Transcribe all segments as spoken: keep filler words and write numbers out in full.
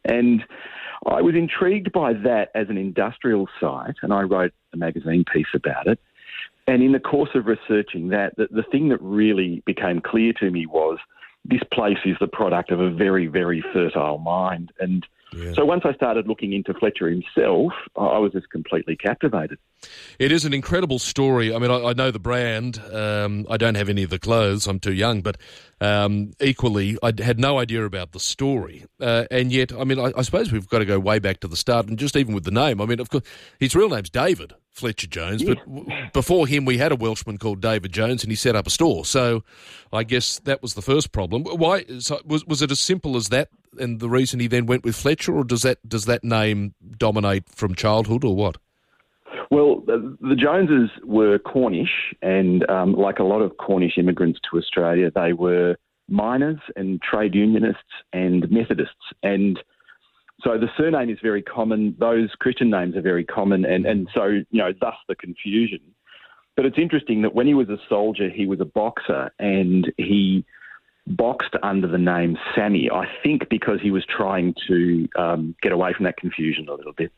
And I was intrigued by that as an industrial site, and I wrote a magazine piece about it. And in the course of researching that, the, the thing that really became clear to me was this place is the product of a very, very fertile mind. And yeah. so once I started looking into Fletcher himself, I was just completely captivated. It is an incredible story. I mean, I, I know the brand. Um, I don't have any of the clothes. I'm too young. But um, equally, I had no idea about the story. Uh, and yet, I mean, I, I suppose we've got to go way back to the start. And just even with the name, I mean, of course, his real name's David Fletcher Jones. Yeah. But w- before him, we had a Welshman called David Jones, and he set up a store. So I guess that was the first problem. Why so was, was it as simple as that? And the reason he then went with Fletcher, or does that does that name dominate from childhood, or what? Well, the, the Joneses were Cornish, and um, like a lot of Cornish immigrants to Australia, they were miners and trade unionists and Methodists. And so the surname is very common. Those Christian names are very common, and, and so, you know, thus the confusion. But it's interesting that when he was a soldier, he was a boxer, and he boxed under the name Sammy, I think because he was trying to um, get away from that confusion a little bit.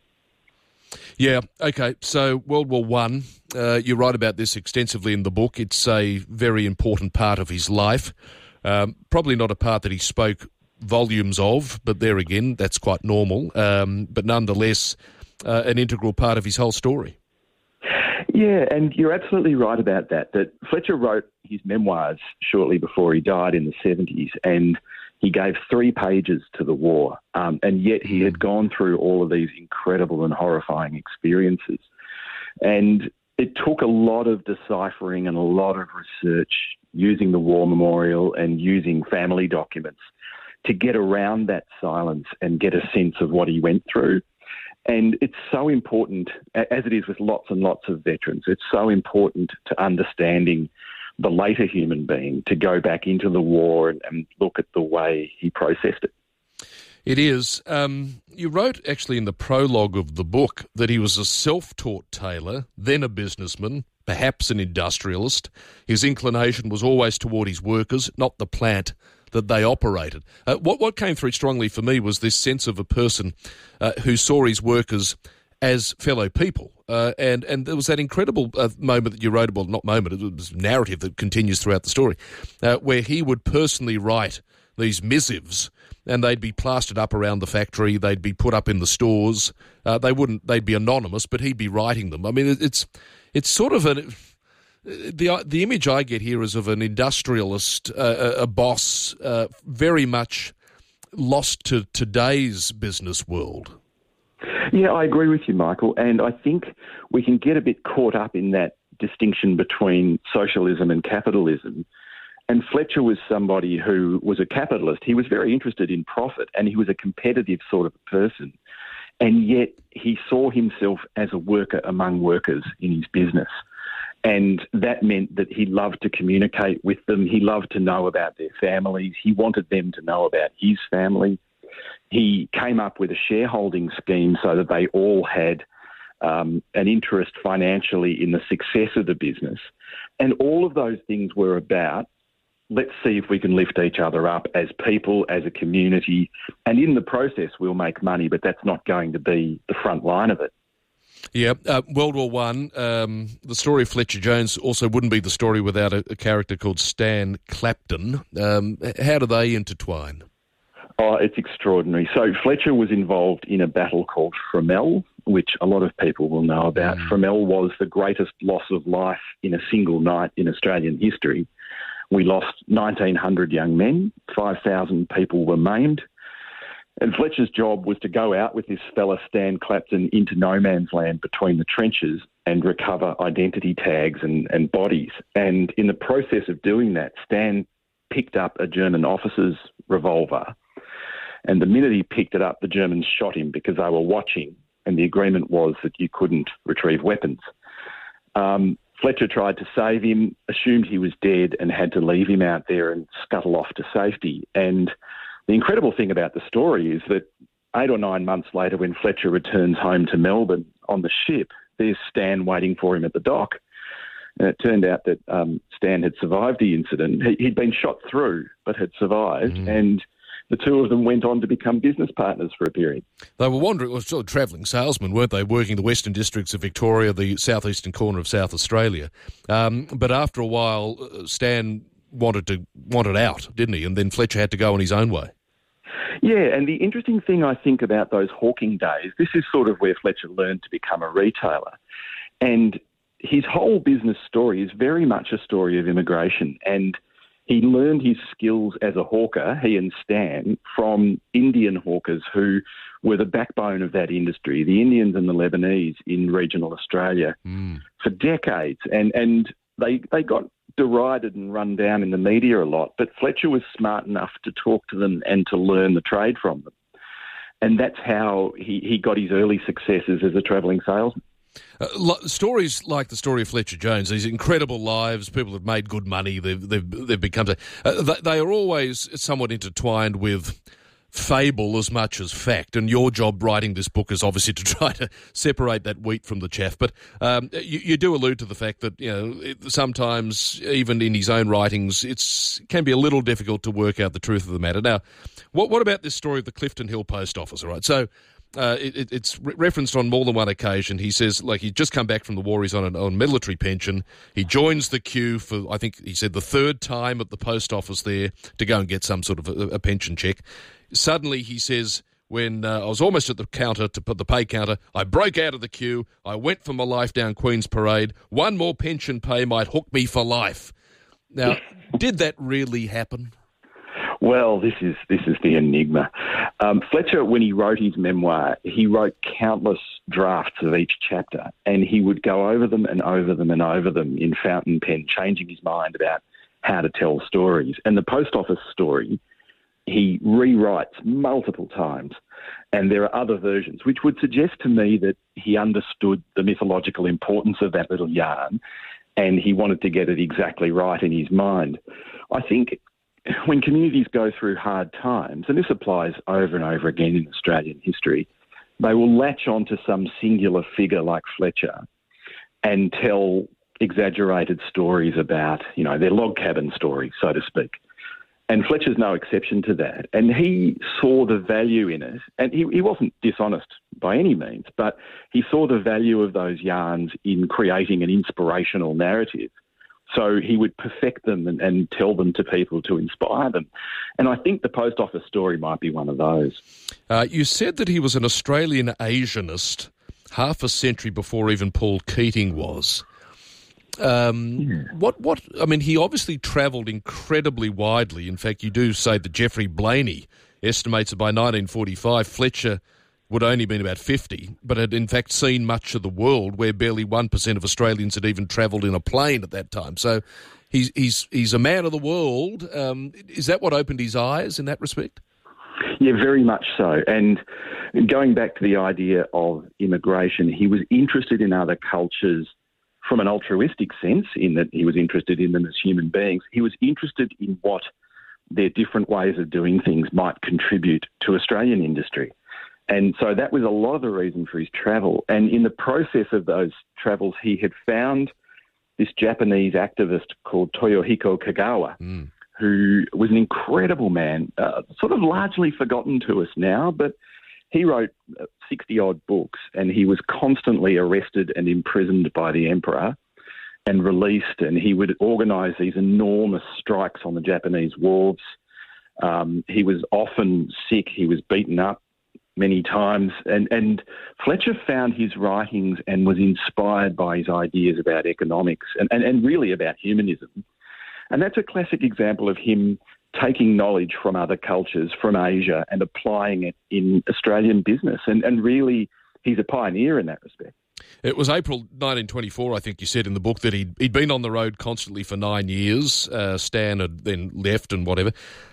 Yeah, okay. So World War One, uh, you write about this extensively in the book. It's a very important part of his life. Um, probably not a part that he spoke volumes of, but there again, that's quite normal. Um, but nonetheless, uh, an integral part of his whole story. Yeah, and you're absolutely right about that, that Fletcher wrote his memoirs shortly before he died in the seventies, and he gave three pages to the war, um, and yet he had gone through all of these incredible and horrifying experiences. And it took a lot of deciphering and a lot of research using the War Memorial and using family documents to get around that silence and get a sense of what he went through. And it's so important, as it is with lots and lots of veterans, it's so important to understanding the later human being, to go back into the war and, and look at the way he processed it. It is. Um, you wrote actually in the prologue of the book that he was a self-taught tailor, then a businessman, perhaps an industrialist. His inclination was always toward his workers, not the plant that they operated. Uh, what, what came through strongly for me was this sense of a person uh, who saw his workers as fellow people. Uh, and, and there was that incredible uh, moment that you wrote about, not moment, it was a narrative that continues throughout the story, uh, where he would personally write these missives and they'd be plastered up around the factory, they'd be put up in the stores, uh, they wouldn't, they'd be anonymous, but he'd be writing them. I mean, it's it's sort of a... The the image I get here is of an industrialist, uh, a, a boss, uh, very much lost to today's business world. Yeah, I agree with you, Michael, and I think we can get a bit caught up in that distinction between socialism and capitalism. And Fletcher was somebody who was a capitalist. He was very interested in profit, and he was a competitive sort of person. And yet he saw himself as a worker among workers in his business. And that meant that he loved to communicate with them. He loved to know about their families. He wanted them to know about his family. He came up with a shareholding scheme so that they all had um, an interest financially in the success of the business. And all of those things were about, let's see if we can lift each other up as people, as a community. And in the process, we'll make money, but that's not going to be the front line of it. Yeah, uh, World War One. Um, the story of Fletcher Jones also wouldn't be the story without a, a character called Stan Clapton. Um, how do they intertwine? Oh, it's extraordinary. So Fletcher was involved in a battle called Fromelles, which a lot of people will know about. Mm. Fromelles was the greatest loss of life in a single night in Australian history. We lost nineteen hundred young men, five thousand people were maimed. And Fletcher's job was to go out with this fella, Stan Clapton, into no man's land between the trenches and recover identity tags and, and bodies. And in the process of doing that, Stan picked up a German officer's revolver. And the minute he picked it up, the Germans shot him because they were watching. And the agreement was that you couldn't retrieve weapons. Um, Fletcher tried to save him, assumed he was dead, and had to leave him out there and scuttle off to safety. And the incredible thing about the story is that eight or nine months later, when Fletcher returns home to Melbourne on the ship, there's Stan waiting for him at the dock. And it turned out that um, Stan had survived the incident. He, he'd been shot through, but had survived. Mm. And the two of them went on to become business partners for a period. They were wandering, well, sort of travelling salesmen, weren't they, working the western districts of Victoria, the southeastern corner of South Australia. Um, but after a while, Stan wanted to wanted out, didn't he? And then Fletcher had to go on his own way. Yeah, and the interesting thing I think about those hawking days, this is sort of where Fletcher learned to become a retailer. And his whole business story is very much a story of immigration. And he learned his skills as a hawker, he and Stan, from Indian hawkers who were the backbone of that industry, the Indians and the Lebanese in regional Australia mm. for decades. And and they they got derided and run down in the media a lot, but Fletcher was smart enough to talk to them and to learn the trade from them. And that's how he, he got his early successes as a travelling salesman. Uh, lo- stories like the story of Fletcher Jones, these incredible lives, people have made good money, they've they've, they've become... Uh, they, they are always somewhat intertwined with fable as much as fact, and your job writing this book is obviously to try to separate that wheat from the chaff. But um, you, you do allude to the fact that, you know, it, sometimes even in his own writings, it's can be a little difficult to work out the truth of the matter. Now, what what about this story of the Clifton Hill Post Office? All right, so uh, it, it's re- referenced on more than one occasion. He says, like, he'd just come back from the war, he's on an on military pension. He joins the queue for, I think he said, the third time at the post office there to go and get some sort of a, a pension check. Suddenly, he says, when uh, I was almost at the counter, to put the pay counter, I broke out of the queue. I went for my life down Queen's Parade. One more pension pay might hook me for life. Now, did that really happen? Well, this is this is the enigma. Um, Fletcher, when he wrote his memoir, he wrote countless drafts of each chapter, and he would go over them and over them and over them in fountain pen, changing his mind about how to tell stories. And the post office story, he rewrites multiple times, and there are other versions, which would suggest to me that he understood the mythological importance of that little yarn, and he wanted to get it exactly right in his mind. I think when communities go through hard times, and this applies over and over again in Australian history, they will latch onto some singular figure like Fletcher and tell exaggerated stories about, you know, their log cabin story, so to speak. And Fletcher's no exception to that. And he saw the value in it. And he, he wasn't dishonest by any means, but he saw the value of those yarns in creating an inspirational narrative. So he would perfect them and, and tell them to people to inspire them. And I think the post office story might be one of those. Uh, you said that he was an Australian Asianist half a century before even Paul Keating was. Um, yeah. What, what, I mean, he obviously travelled incredibly widely. In fact, you do say that Geoffrey Blaney estimates that by nineteen forty-five, Fletcher would only been about fifty, but had in fact seen much of the world, where barely one percent of Australians had even travelled in a plane at that time. So he's he's he's a man of the world. Um, is that what opened his eyes in that respect? Yeah, very much so. And going back to the idea of immigration, he was interested in other cultures from an altruistic sense, in that he was interested in them as human beings. He was interested in what their different ways of doing things might contribute to Australian industry. And so that was a lot of the reason for his travel. And in the process of those travels, he had found this Japanese activist called Toyohiko Kagawa, mm. who was an incredible man, uh, sort of largely forgotten to us now, but he wrote sixty-odd books, and he was constantly arrested and imprisoned by the emperor and released, and he would organise these enormous strikes on the Japanese wharves. Um, he was often sick. He was beaten up many times, and, and Fletcher found his writings and was inspired by his ideas about economics and, and, and really about humanism. And that's a classic example of him taking knowledge from other cultures, from Asia, and applying it in Australian business. And, and really, he's a pioneer in that respect. It was April nineteen twenty-four, I think you said in the book, that he'd, he'd been on the road constantly for nine years. Uh, Stan had then left and whatever.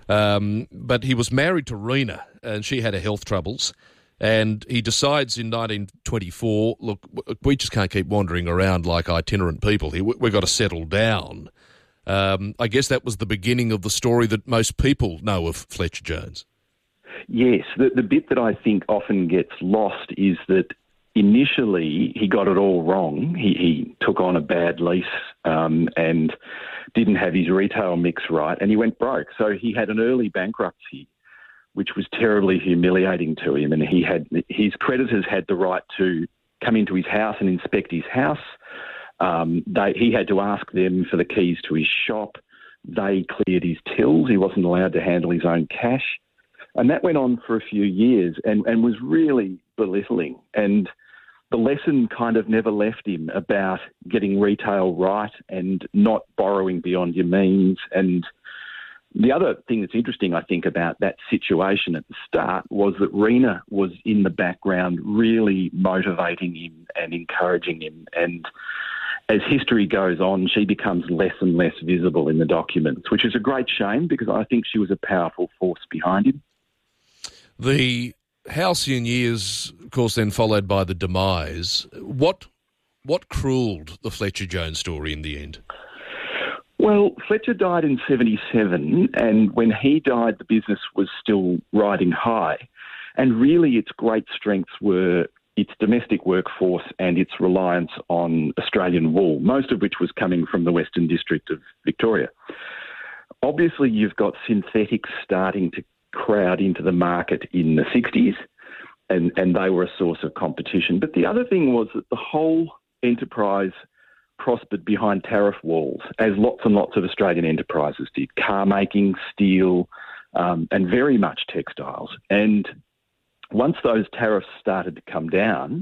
Um, but he was married to Rena, and she had her health troubles. And he decides in nineteen twenty-four, look, we just can't keep wandering around like itinerant people here. We've got to settle down. Um, I guess that was the beginning of the story that most people know of Fletcher Jones. Yes, the, the bit that I think often gets lost is that initially he got it all wrong. He, he took on a bad lease um, and didn't have his retail mix right, and he went broke. So he had an early bankruptcy which was terribly humiliating to him. And he had his creditors had the right to come into his house and inspect his house. Um, they, he had to ask them for the keys to his shop. They cleared his tills. He wasn't allowed to handle his own cash. And that went on for a few years and, and was really belittling. And the lesson kind of never left him about getting retail right and not borrowing beyond your means. And the other thing that's interesting, I think, about that situation at the start was that Rena was in the background really motivating him and encouraging him. And as history goes on, she becomes less and less visible in the documents, which is a great shame because I think she was a powerful force behind him. The halcyon years, of course, then followed by the demise. What what cruelled the Fletcher Jones story in the end? Well, Fletcher died in seventy-seven, and when he died, the business was still riding high. And really its great strengths were its domestic workforce and its reliance on Australian wool, most of which was coming from the Western District of Victoria. Obviously, you've got synthetics starting to crowd into the market in the sixties, and, and they were a source of competition. But the other thing was that the whole enterprise prospered behind tariff walls, as lots and lots of Australian enterprises did, car making, steel, um, and very much textiles. And once those tariffs started to come down,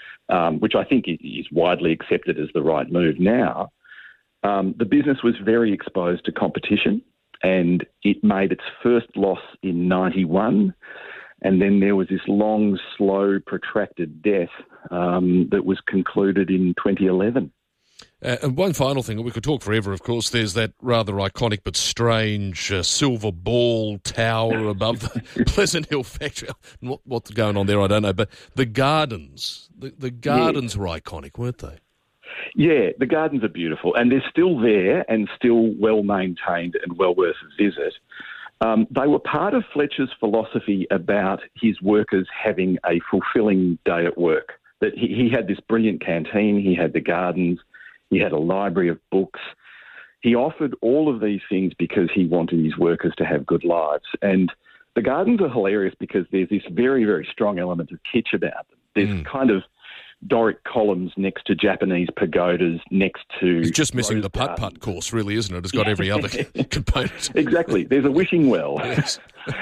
um, which I think is widely accepted as the right move now, um, the business was very exposed to competition, and it made its first loss in ninety-one. And then there was this long, slow, protracted death um, that was concluded in twenty eleven. Uh, and one final thing, we could talk forever, of course, there's that rather iconic but strange uh, silver ball tower above the Pleasant Hill factory. What, what's going on there, I don't know. But the gardens, the, the gardens yeah. were iconic, weren't they? Yeah, the gardens are beautiful, and they're still there and still well-maintained and well worth a visit. Um, they were part of Fletcher's philosophy about his workers having a fulfilling day at work. That he, he had this brilliant canteen, he had the gardens, he had a library of books. He offered all of these things because he wanted his workers to have good lives. And the gardens are hilarious because there's this very, very strong element of kitsch about them. There's mm. kind of Doric columns next to Japanese pagodas, next to... It's just missing the putt-putt course, really, isn't it? It's got every other component. Exactly. There's a wishing well. Yes.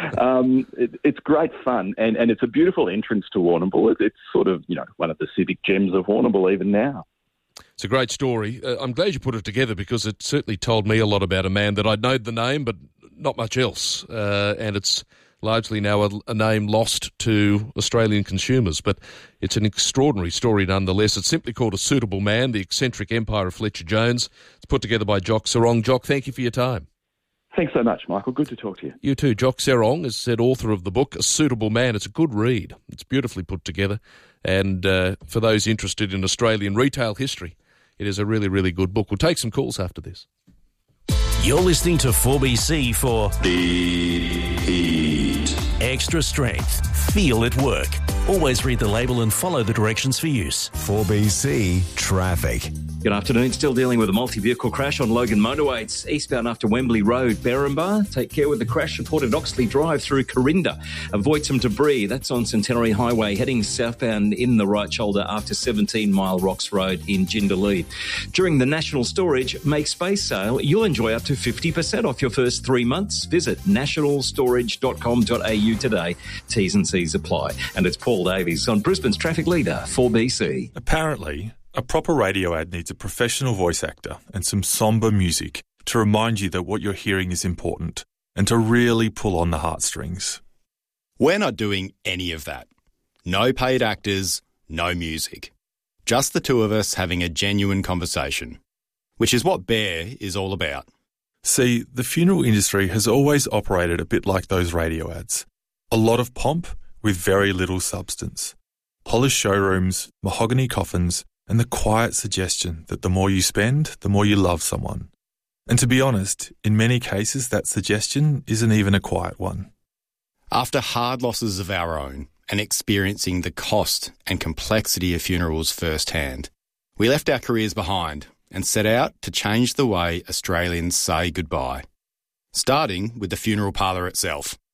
um, it, it's great fun, and, and it's a beautiful entrance to Warrnambool. It, it's sort of, you know, one of the civic gems of Warrnambool even now. It's a great story. Uh, I'm glad you put it together because it certainly told me a lot about a man that I'd known the name, but not much else. Uh, and it's largely now a, a name lost to Australian consumers. But it's an extraordinary story nonetheless. It's simply called A Suitable Man, The Eccentric Empire of Fletcher Jones. It's put together by Jock Serong. Jock, thank you for your time. Thanks so much, Michael. Good to talk to you. You too. Jock Serong is said author of the book, A Suitable Man. It's a good read. It's beautifully put together. And uh, for those interested in Australian retail history, it is a really, really good book. We'll take some calls after this. You're listening to four B C for Deep Heat. Extra strength. Feel it work. Always read the label and follow the directions for use. four B C Traffic. Good afternoon. Still dealing with a multi-vehicle crash on Logan Motorway. It's eastbound after Wembley Road, Berrinba. Take care with the crash reported Oxley Drive through Corinda. Avoid some debris. That's on Centenary Highway, heading southbound in the right shoulder after seventeen Mile Rocks Road in Jindalee. During the National Storage Make Space sale, you'll enjoy up to fifty percent off your first three months. Visit national storage dot com dot a u today. T's and C's apply. And it's Paul Davies on Brisbane's Traffic Leader, four B C. Apparently, a proper radio ad needs a professional voice actor and some sombre music to remind you that what you're hearing is important and to really pull on the heartstrings. We're not doing any of that. No paid actors, no music. Just the two of us having a genuine conversation, which is what Bear is all about. See, the funeral industry has always operated a bit like those radio ads. A lot of pomp with very little substance. Polished showrooms, mahogany coffins, and the quiet suggestion that the more you spend, the more you love someone. And to be honest, in many cases that suggestion isn't even a quiet one. After hard losses of our own and experiencing the cost and complexity of funerals firsthand, we left our careers behind and set out to change the way Australians say goodbye, starting with the funeral parlour itself.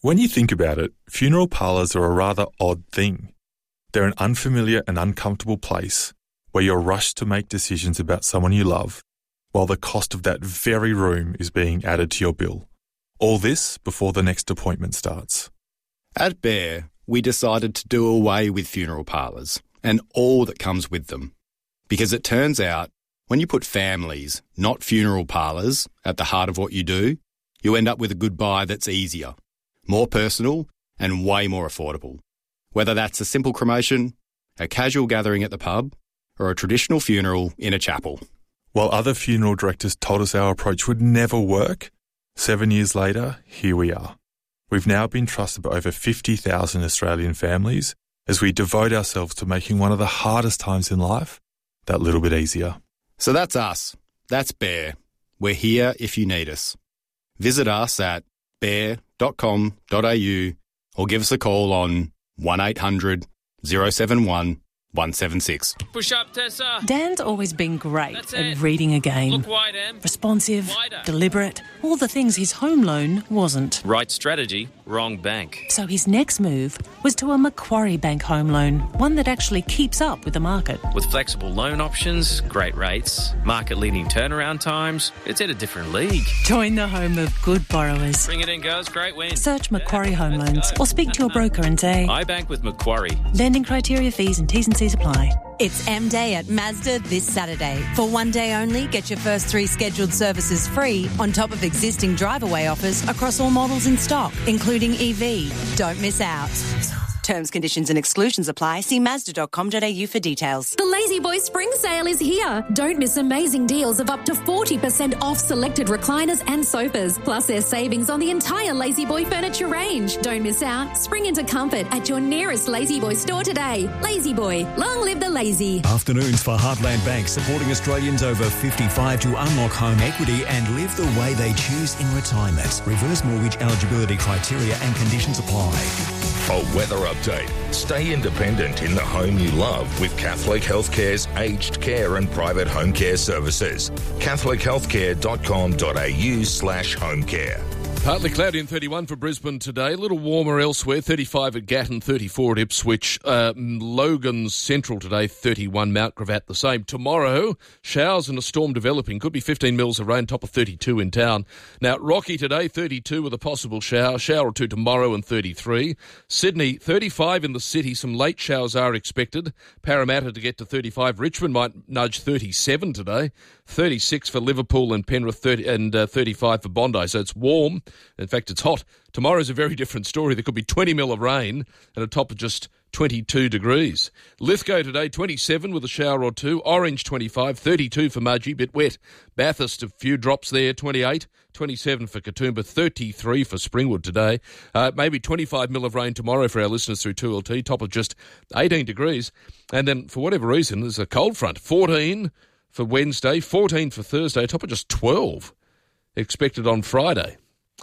When you think about it, funeral parlours are a rather odd thing. They're an unfamiliar and uncomfortable place where you're rushed to make decisions about someone you love, while the cost of that very room is being added to your bill. All this before the next appointment starts. At Bear, we decided to do away with funeral parlours and all that comes with them. Because it turns out, when you put families, not funeral parlours, at the heart of what you do, you end up with a goodbye that's easier, more personal and way more affordable. Whether that's a simple cremation, a casual gathering at the pub, or a traditional funeral in a chapel. While other funeral directors told us our approach would never work, seven years later, here we are. We've now been trusted by over fifty thousand Australian families as we devote ourselves to making one of the hardest times in life that little bit easier. So that's us. That's Bear. We're here if you need us. Visit us at bear dot com dot a u or give us a call on one eight hundred oh seven one one seven six. Push up, Tessa. Dan's always been great That's at it. reading a game. Look wide, Em. Responsive, Wider. deliberate, all the things his home loan wasn't. Right strategy, wrong bank. So his next move was to a Macquarie Bank home loan, one that actually keeps up with the market. With flexible loan options, great rates, market-leading turnaround times, it's at a different league. Join the home of good borrowers. Bring it in, girls. Great win. Search Macquarie Home Loans or speak to your broker and say, I bank with Macquarie. lending criteria, fees and T's and C's apply. It's M Day at Mazda this Saturday. For one day only, get your first three scheduled services free on top of existing drive-away offers across all models in stock, including E V. Don't miss out. Terms, conditions and exclusions apply. See mazda dot com dot a u for details. The Lazy Boy Spring Sale is here. Don't miss amazing deals of up to forty percent off selected recliners and sofas. Plus there's savings on the entire Lazy Boy furniture range. Don't miss out. Spring into comfort at your nearest Lazy Boy store today. Lazy Boy, long live the lazy. Afternoons for Heartland Bank, supporting Australians over fifty-five to unlock home equity and live the way they choose in retirement. Reverse mortgage eligibility criteria and conditions apply. A weather update. Stay independent in the home you love with Catholic Healthcare's aged care and private home care services. catholic healthcare dot com dot a u slash home care. Partly cloudy and thirty-one for Brisbane today. A little warmer elsewhere. thirty-five at Gatton, thirty-four at Ipswich. Uh, Logan Central today, thirty-one. Mount Gravatt the same. Tomorrow, showers and a storm developing. Could be fifteen mils of rain, top of thirty-two in town. Now, Rocky today, thirty-two with a possible shower. Shower or two tomorrow and thirty-three. Sydney, thirty-five in the city. Some late showers are expected. Parramatta to get to thirty-five. Richmond might nudge thirty-seven today. thirty-six for Liverpool and Penrith, thirty and uh, thirty-five for Bondi. So it's warm. In fact, it's hot. Tomorrow's a very different story. There could be twenty mil of rain and a top of just twenty-two degrees. Lithgow today, twenty-seven with a shower or two. Orange, twenty-five. thirty-two for Mudgee, bit wet. Bathurst, a few drops there, twenty-eight. twenty-seven for Katoomba, thirty-three for Springwood today. Uh, maybe twenty-five mil of rain tomorrow for our listeners through two L T, top of just eighteen degrees. And then, for whatever reason, there's a cold front. fourteen for Wednesday, fourteen for Thursday, top of just twelve expected on Friday.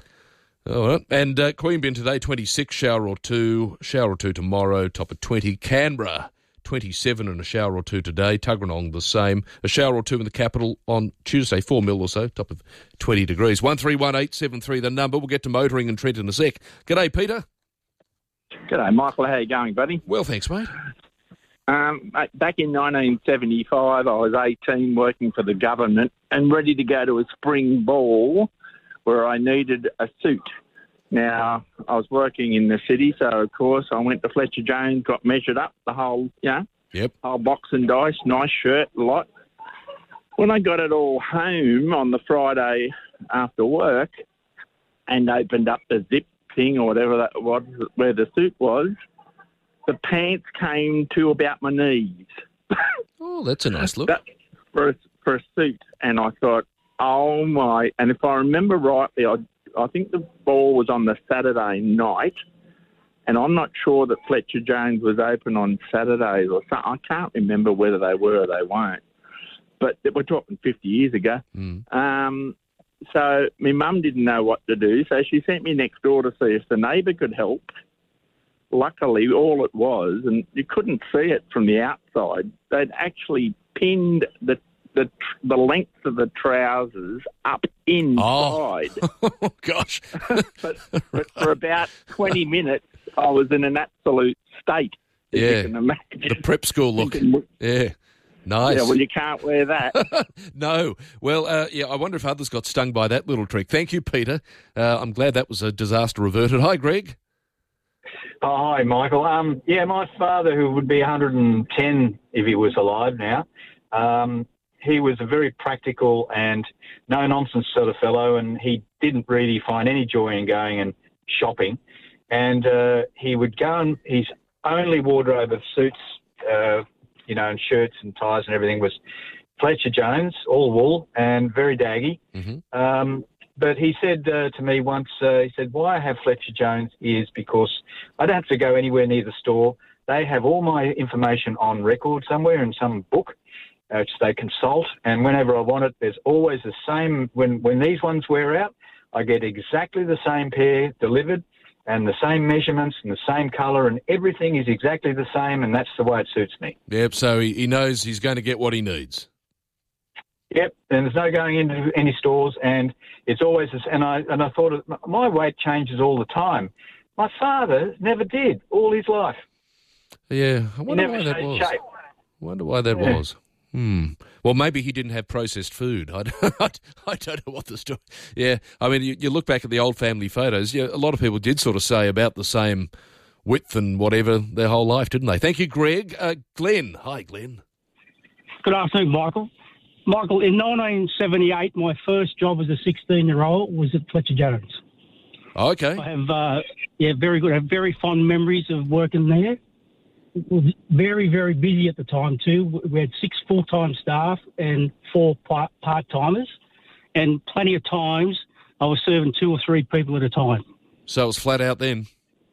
All right. And uh, Queanbeyan today, twenty-six, shower or two. Shower or two tomorrow, top of twenty. Canberra, twenty-seven and a shower or two today. Tuggeranong, the same. A shower or two in the capital on Tuesday, four mil or so, top of twenty degrees. one three one eight seven three, the number. We'll get to motoring and Trent in a sec. G'day, Peter. G'day, Michael. How you going, buddy? Well, thanks, mate. Um, back in nineteen seventy-five, I was eighteen, working for the government and ready to go to a spring ball where I needed a suit. Now, I was working in the city, so, of course, I went to Fletcher Jones, got measured up, the whole, you know, yep. whole box and dice, nice shirt, a lot. When I got it all home on the Friday after work and opened up the zip thing or whatever that was, where the suit was, the pants came to about my knees. Oh, that's a nice look. That, for, a, for a suit. And I thought, oh, my. And if I remember rightly, I, I think the ball was on the Saturday night. And I'm not sure that Fletcher Jones was open on Saturdays or something. I can't remember whether they were or they weren't. But we're talking fifty years ago. Mm. Um, so my mum didn't know what to do. So she sent me next door to see if the neighbour could help. Luckily, all it was, and you couldn't see it from the outside, they'd actually pinned the the the length of the trousers up inside. Oh, gosh. but, but for about twenty minutes, I was in an absolute state, as Yeah. you can imagine. The prep school look. Thinking, Yeah. Nice. Yeah, well, you can't wear that. No. Well, uh, yeah, I wonder if others got stung by that little trick. Thank you, Peter. Uh, I'm glad that was a disaster averted. Hi, Greg. Oh, hi, Michael. Um, yeah, my father, who would be one hundred ten if he was alive now, um, he was a very practical and no-nonsense sort of fellow, and he didn't really find any joy in going and shopping. And uh, he would go and his only wardrobe of suits, uh, you know, and shirts and ties and everything was Fletcher Jones, all wool and very daggy. Mm-hmm. Um, but he said uh, to me once, uh, he said, why I have Fletcher Jones is because I don't have to go anywhere near the store. They have all my information on record somewhere in some book, uh, which they consult. And whenever I want it, there's always the same. When, when these ones wear out, I get exactly the same pair delivered and the same measurements and the same colour, and everything is exactly the same, and that's the way it suits me. Yep, so he, he knows he's going to get what he needs. Yep, and there's no going into any stores, and it's always this, and I and I thought it, my weight changes all the time. My father never did all his life. Yeah, I wonder he never why that changed was. shape. I wonder why that Yeah. was. Hmm. Well, maybe he didn't have processed food. I don't, I don't know what the story. Yeah, I mean, you, you look back at the old family photos. Yeah, a lot of people did sort of say about the same width and whatever their whole life, didn't they? Thank you, Greg. Uh, Glenn. Hi, Glenn. Good afternoon, Michael. Michael, in nineteen seventy-eight, my first job as a sixteen-year-old was at Fletcher Jones. Oh, okay. I have, uh, yeah, very good. I have very fond memories of working there. It was very, very busy at the time too. We had six full-time staff and four part- part-timers, and plenty of times I was serving two or three people at a time. So it was flat out then.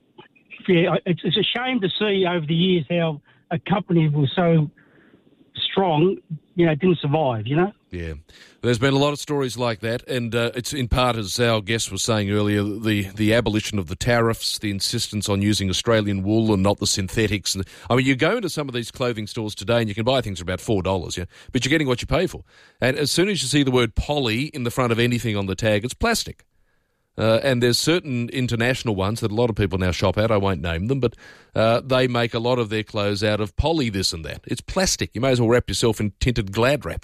Yeah, it's, it's a shame to see over the years how a company was so strong, you know, didn't survive, you know? Yeah. There's been a lot of stories like that, and uh, it's in part, as our guest was saying earlier, the, the abolition of the tariffs, the insistence on using Australian wool and not the synthetics. I mean, you go into some of these clothing stores today and you can buy things for about four dollars, yeah, but you're getting what you pay for. And as soon as you see the word poly in the front of anything on the tag, it's plastic. Uh, and there's certain international ones that a lot of people now shop at. I won't name them, but uh, they make a lot of their clothes out of poly this and that. It's plastic. You may as well wrap yourself in tinted Glad wrap.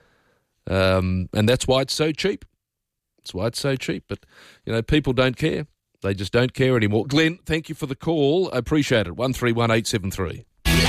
Um, and that's why it's so cheap. That's why it's so cheap. But, you know, people don't care. They just don't care anymore. Glenn, thank you for the call. I appreciate it. one three one eight seven three.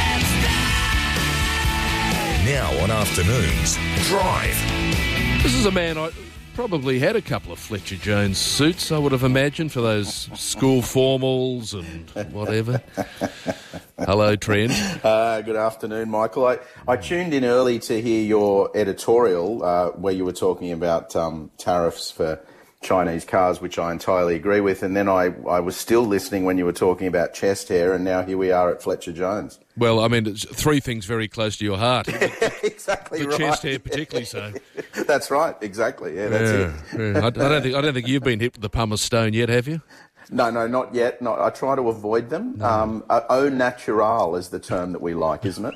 Now on afternoons, Drive. This is a man I probably had a couple of Fletcher Jones suits, I would have imagined, for those school formals and whatever. Hello, Trent. Uh, good afternoon, Michael. I, I tuned in early to hear your editorial uh, where you were talking about um, tariffs for Chinese cars, which I entirely agree with, and then I, I was still listening when you were talking about chest hair, and now here we are at Fletcher Jones. Well, I mean, it's three things very close to your heart. Exactly the right. chest hair particularly so. That's right, exactly. Yeah, that's yeah, it. yeah. I, I don't think I don't think you've been hit with the pumice stone yet, have you? No, no, not yet. No, I try to avoid them. No. Um, au natural is the term that we like, isn't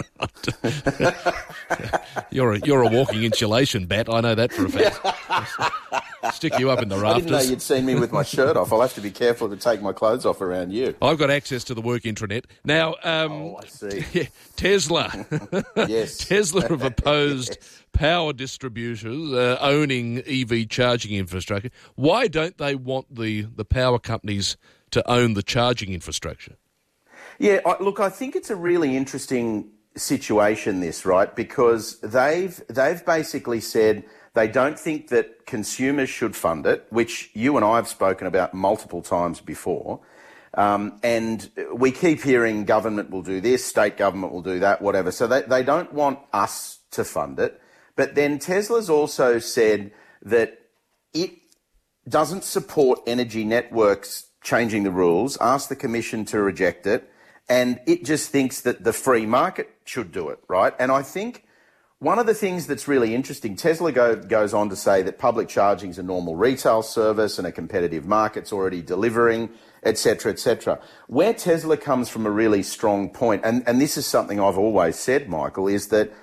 it? you're a you're a walking insulation bat. I know that for a fact. Stick you up in the rafters. I didn't know you'd seen me with my shirt off. I'll have to be careful to take my clothes off around you. I've got access to the work intranet. Now, um, oh, I see. Yeah, Tesla. Yes. Tesla have opposed yes. power distributors uh, owning E V charging infrastructure. Why don't they want the, the power companies to own the charging infrastructure? Yeah, I, look, I think it's a really interesting situation, this, right? Because they've they've basically said they don't think that consumers should fund it, which you and I have spoken about multiple times before. Um, and we keep hearing government will do this, state government will do that, whatever. So they, they don't want us to fund it. But then Tesla's also said that it doesn't support energy networks changing the rules, asked the Commission to reject it, and it just thinks that the free market should do it, right? And I think one of the things that's really interesting, Tesla go, goes on to say that public charging is a normal retail service and a competitive market's already delivering, et cetera, et cetera. Where Tesla comes from a really strong point, and, and this is something I've always said, Michael, is that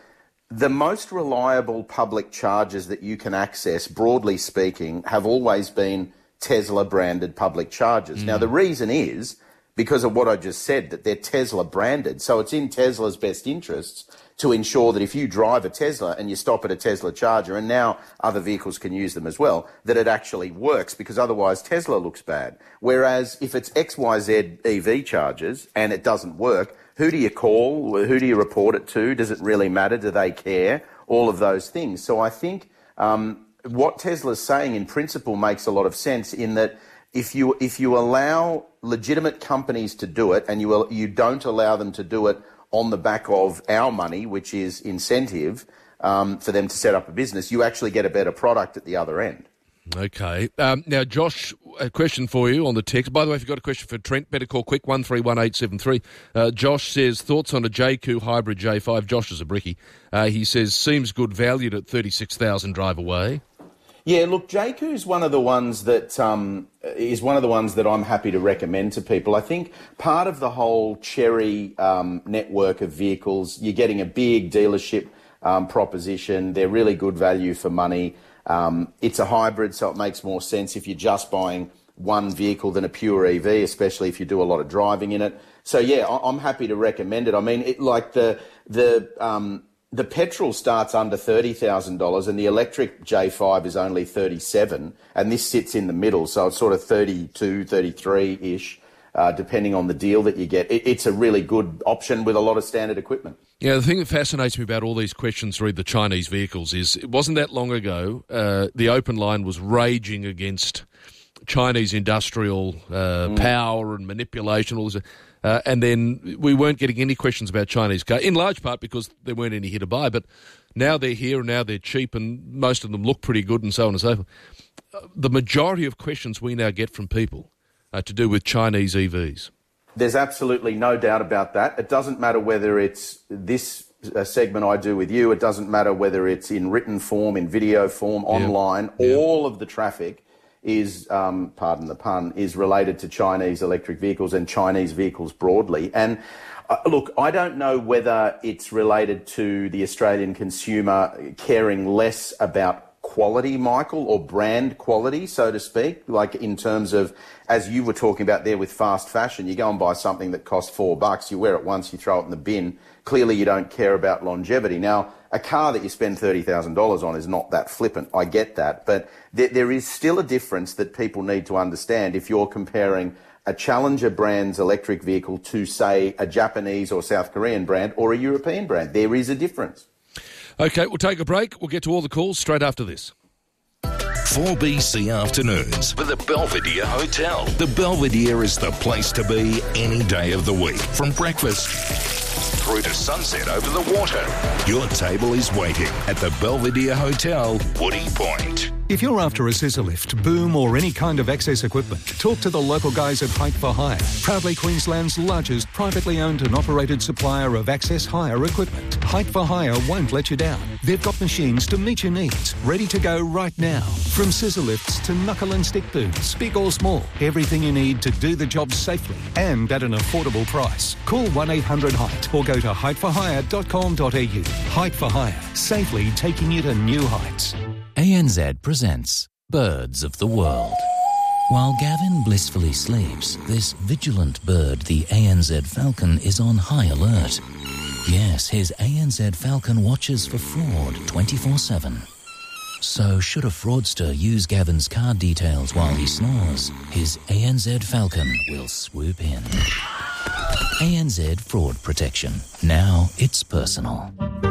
the most reliable public chargers that you can access, broadly speaking, have always been Tesla-branded public chargers. Mm. Now, the reason is because of what I just said, that they're Tesla-branded. So it's in Tesla's best interests to ensure that if you drive a Tesla and you stop at a Tesla charger, and now other vehicles can use them as well, that it actually works, because otherwise Tesla looks bad. Whereas if it's X Y Z E V chargers and it doesn't work, who do you call? Who do you report it to? Does it really matter? Do they care? All of those things. So I think um, what Tesla's saying in principle makes a lot of sense, in that if you if you allow legitimate companies to do it, and you you don't allow them to do it on the back of our money, which is incentive um, for them to set up a business, you actually get a better product at the other end. Okay. Um, now, Josh, a question for you on the text. By the way, if you've got a question for Trent, better call quick, one three one eight seven three. Uh, Josh says, thoughts on a J Q hybrid J five. Josh is a brickie. Uh, he says, seems good, valued at thirty-six thousand dollars drive away. Yeah, look, J Q is one of the ones that um, is one of the ones that I'm happy to recommend to people. I think part of the whole Chery um, network of vehicles, you're getting a big dealership um, proposition. They're really good value for money. Um, it's a hybrid, so it makes more sense if you're just buying one vehicle than a pure E V, especially if you do a lot of driving in it. So yeah, I'm happy to recommend it. I mean, it, like the the um, the petrol starts under thirty thousand dollars and the electric J five is only thirty-seven, and this sits in the middle, so it's sort of thirty-two, thirty-three-ish, uh, depending on the deal that you get. It, it's a really good option with a lot of standard equipment. Yeah, the thing that fascinates me about all these questions through the Chinese vehicles is it wasn't that long ago uh, the open line was raging against Chinese industrial uh, mm. power and manipulation, all this. Uh, and then we weren't getting any questions about Chinese cars, in large part because there weren't any here to buy. But now they're here and now they're cheap and most of them look pretty good and so on and so forth. Uh, the majority of questions we now get from people are to do with Chinese E Vs. There's absolutely no doubt about that. It doesn't matter whether it's this uh, segment I do with you. It doesn't matter whether it's in written form, in video form, online. Yeah. All yeah. of the traffic is, um, pardon the pun, is related to Chinese electric vehicles and Chinese vehicles broadly. And uh, look, I don't know whether it's related to the Australian consumer caring less about quality, Michael, or brand quality, so to speak, like in terms of, as you were talking about there with fast fashion, you go and buy something that costs four bucks, you wear it once, you throw it in the bin. Clearly you don't care about longevity. Now, a car that you spend thirty thousand dollars on is not that flippant. I get that. But there, there is still a difference that people need to understand if you're comparing a Challenger brand's electric vehicle to, say, a Japanese or South Korean brand or a European brand. There is a difference. OK, we'll take a break. We'll get to all the calls straight after this. four B C Afternoons with the Belvedere Hotel. The Belvedere is the place to be any day of the week. From breakfast through to sunset over the water. Your table is waiting at the Belvedere Hotel, Woody Point. If you're after a scissor lift, boom or any kind of access equipment, talk to the local guys at Height for Hire, proudly Queensland's largest privately owned and operated supplier of access hire equipment. Height for Hire won't let you down. They've got machines to meet your needs, ready to go right now. From scissor lifts to knuckle and stick booms, big or small, everything you need to do the job safely and at an affordable price. Call one eight hundred height or go to height for hire dot com dot a u. Height for Hire, safely taking you to new heights. A N Z presents Birds of the World. While Gavin blissfully sleeps, this vigilant bird, the A N Z falcon, is on high alert. Yes, his A N Z falcon watches for fraud twenty-four seven. So should a fraudster use Gavin's card details while he snores, his A N Z falcon will swoop in. A N Z Fraud Protection. Now it's personal.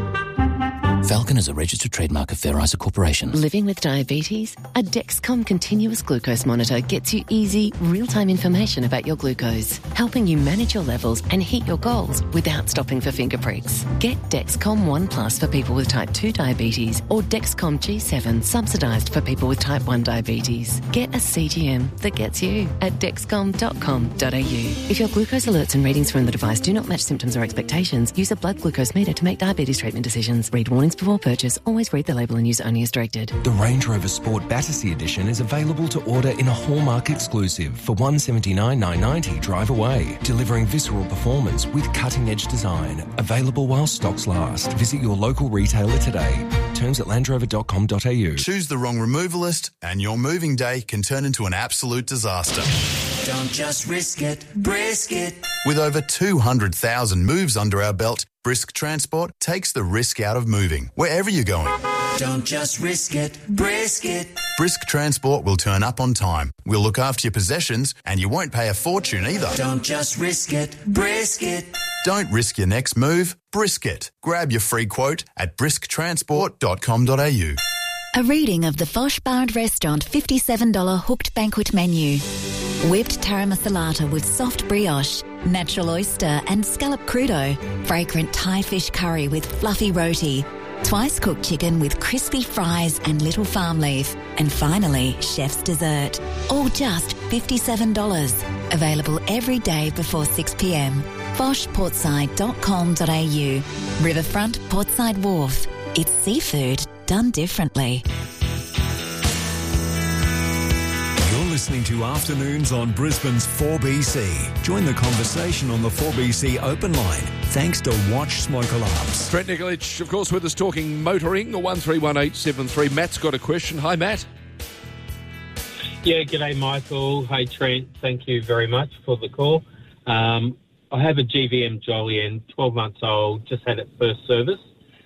Falcon is a registered trademark of Fair Isa Corporation. Living with diabetes? A Dexcom continuous glucose monitor gets you easy, real-time information about your glucose, helping you manage your levels and hit your goals without stopping for finger pricks. Get Dexcom One Plus for people with type two diabetes or Dexcom G seven subsidised for people with type one diabetes. Get a C G M that gets you at dexcom dot com dot a u. If your glucose alerts and readings from the device do not match symptoms or expectations, use a blood glucose meter to make diabetes treatment decisions. Read warnings before purchase. Always read the label and use only as directed. The Range Rover Sport Battersea Edition is available to order in a Hallmark exclusive for one hundred seventy-nine thousand nine hundred ninety dollars drive away, delivering visceral performance with cutting-edge design. Available while stocks last. Visit your local retailer today. Terms at land rover dot com dot a u. Choose the wrong removalist and your moving day can turn into an absolute disaster. Don't just risk it, brisk it. With over two hundred thousand moves under our belt, Brisk Transport takes the risk out of moving, wherever you're going. Don't just risk it, brisk it. Brisk Transport will turn up on time. We'll look after your possessions and you won't pay a fortune either. Don't just risk it, brisk it. Don't risk your next move, brisk it. Grab your free quote at brisk transport dot com dot a u. A reading of the Fosh Bar and Restaurant fifty-seven dollars hooked banquet menu. Whipped taramasalata with soft brioche, natural oyster and scallop crudo, fragrant Thai fish curry with fluffy roti, twice cooked chicken with crispy fries and little farm leaf, and finally, chef's dessert. All just fifty-seven dollars. Available every day before six p m. fosh portside dot com dot a u. Riverfront Portside Wharf. It's seafood done differently. You're listening to Afternoons on Brisbane's four B C. Join the conversation on the four B C open line, thanks to Watch Smoke Alarms. Trent Nikolic, of course, with us talking motoring, one three one eight seven three. Matt's got a question. Hi, Matt. Yeah, g'day, Michael. Hey, Trent. Thank you very much for the call. Um, I have a G V M Jolyon, twelve months old, just had it first service,